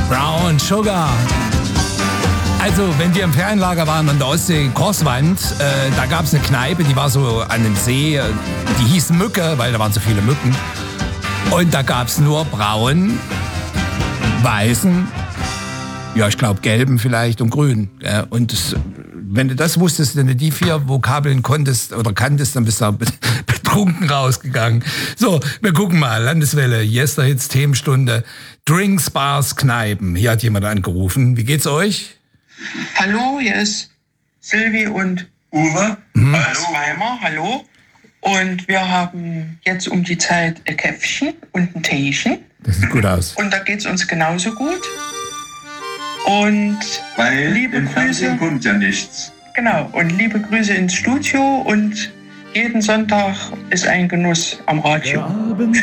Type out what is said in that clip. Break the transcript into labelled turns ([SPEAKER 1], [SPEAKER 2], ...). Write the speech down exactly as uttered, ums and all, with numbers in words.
[SPEAKER 1] Brown Sugar. Also, wenn wir im Ferienlager waren an der Ostsee Korswand, äh, da gab es eine Kneipe, die war so an einem See, die hieß Mücke, weil da waren so viele Mücken. Und da gab es nur braun, weißen, ja, ich glaube gelben vielleicht und grün. Ja, und das, wenn du das wusstest, wenn du die vier Vokabeln konntest oder kanntest, dann bist du betrunken rausgegangen. So, wir gucken mal. Landeswelle, Yester Hits, Themenstunde, Drinks, Bars, Kneipen. Hier hat jemand angerufen. Wie geht's euch?
[SPEAKER 2] Hallo, hier ist Silvi und
[SPEAKER 3] Uwe.
[SPEAKER 2] Mhm. Weimer, hallo. Und wir haben jetzt um die Zeit ein Käffchen und ein Teechen.
[SPEAKER 1] Das sieht gut aus.
[SPEAKER 2] Und da geht's uns genauso gut. Und
[SPEAKER 3] Weil
[SPEAKER 2] liebe
[SPEAKER 3] im
[SPEAKER 2] Grüße.
[SPEAKER 3] Fernsehen kommt ja nichts.
[SPEAKER 2] Genau, und liebe Grüße ins Studio und jeden Sonntag ist ein Genuss am Radio.
[SPEAKER 4] Der Abend